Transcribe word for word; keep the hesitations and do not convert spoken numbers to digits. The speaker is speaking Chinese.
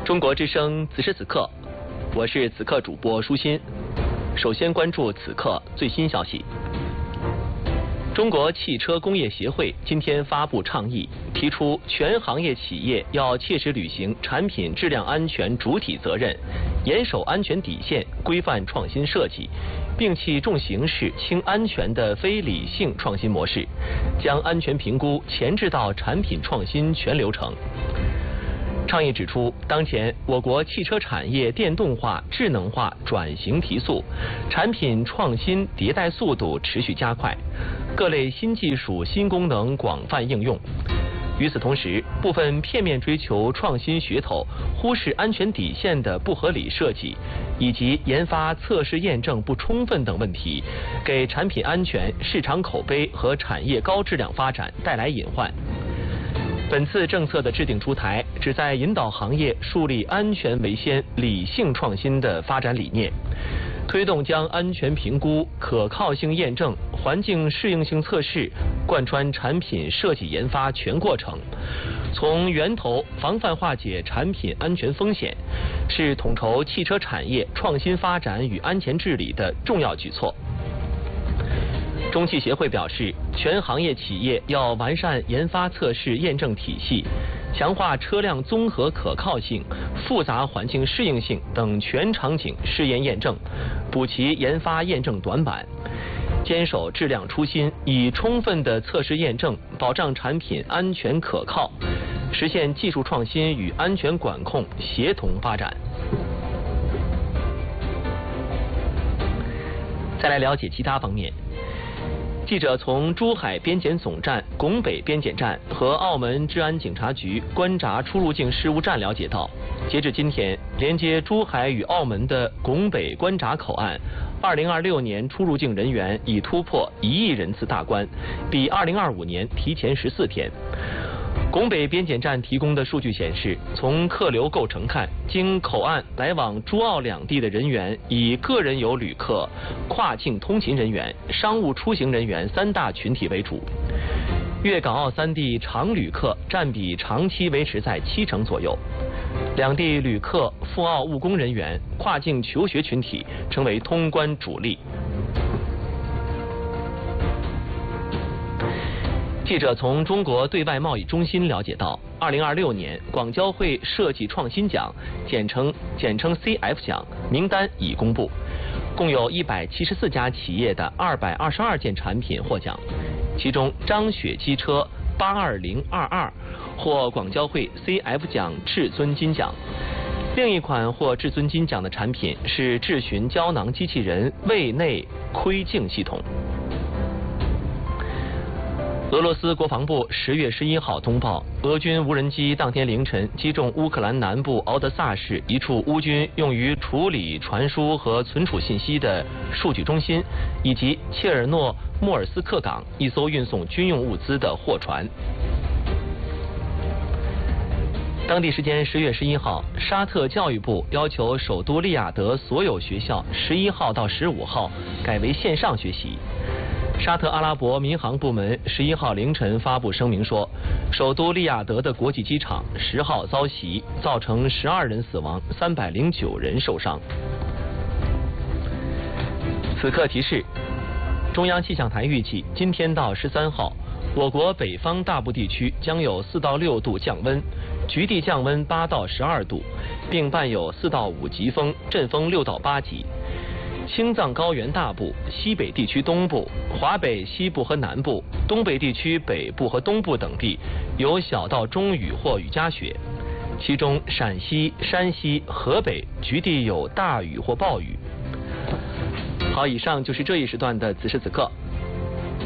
中国之声此时此刻，我是此刻主播舒心。首先关注此刻最新消息。中国汽车工业协会今天发布倡议，提出全行业企业要切实履行产品质量安全主体责任，严守安全底线，规范创新设计，摒弃重形式轻安全的非理性创新模式，将安全评估前置到产品创新全流程。倡议指出，当前我国汽车产业电动化、智能化转型提速，产品创新迭代速度持续加快，各类新技术、新功能广泛应用。与此同时，部分片面追求创新噱头、忽视安全底线的不合理设计，以及研发测试验证不充分等问题，给产品安全、市场口碑和产业高质量发展带来隐患。本次政策的制定出台，旨在引导行业树立安全为先、理性创新的发展理念，推动将安全评估、可靠性验证、环境适应性测试贯穿产品设计研发全过程，从源头防范化解产品安全风险，是统筹汽车产业创新发展与安全治理的重要举措。中汽协会表示，全行业企业要完善研发测试验证体系，强化车辆综合可靠性、复杂环境适应性等全场景试验验证，补齐研发验证短板，坚守质量初心，以充分的测试验证保障产品安全可靠，实现技术创新与安全管控协同发展。再来了解其他方面。记者从珠海边检总站、拱北边检站和澳门治安警察局关闸出入境事务站了解到，截至今天，连接珠海与澳门的拱北关闸口岸，二零二六年出入境人员已突破一亿人次大关，比二零二五年提前十四天。拱北边检站提供的数据显示，从客流构成看，经口岸来往珠澳两地的人员以个人游旅客、跨境通勤人员、商务出行人员三大群体为主。粤港澳三地常旅客占比长期维持在七成左右，两地旅客、赴澳务工人员、跨境求学群体成为通关主力。记者从中国对外贸易中心了解到，二零二六年广交会设计创新奖（简称简称 C F 奖）名单已公布，共有一百七十四家企业的二百二十二件产品获奖，其中张雪机车八二零二二获广交会 C F 奖至尊金奖。另一款获至尊金奖的产品是智巡胶囊机器人胃内窥镜系统。俄罗斯国防部十月十一号通报，俄军无人机当天凌晨击中乌克兰南部敖德萨市一处乌军用于处理传输和存储信息的数据中心，以及切尔诺莫尔斯克港一艘运送军用物资的货船。当地时间十月十一号，沙特教育部要求首都利雅得所有学校十一号到十五号改为线上学习。沙特阿拉伯民航部门十一号凌晨发布声明说，首都利雅得的国际机场十号遭袭，造成十二人死亡，三百零九人受伤。此刻提示，中央气象台预计今天到十三号，我国北方大部地区将有四到六度降温，局地降温八到十二度，并伴有四到五级风，阵风六到八级。青藏高原大部、西北地区东部、华北西部和南部、东北地区北部和东部等地有小到中雨或雨夹雪，其中陕西、山西、河北局地有大雨或暴雨。好，以上就是这一时段的此时此刻，